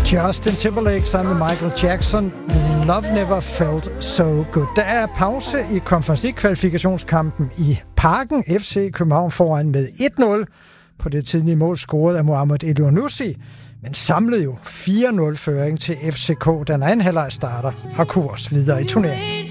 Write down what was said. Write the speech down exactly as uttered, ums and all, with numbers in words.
Justin Timberlake sammen med Michael Jackson. Love never felt so good. Der er pause i Conference League-kvalifikationskampen i Parken. F C København foran med et nul på det tidlige mål scoret af Mohamed Elyounoussi, men samlede jo fire nul føring til F C K, da anden halvleg starter, har kurs videre i turneringen.